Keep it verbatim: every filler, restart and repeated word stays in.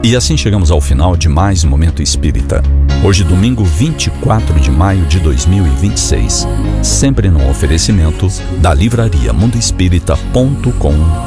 E assim chegamos ao final de mais um Momento Espírita. Hoje, domingo vinte e quatro de maio de dois mil e vinte e seis. Sempre no oferecimento da livraria mundo espírita ponto com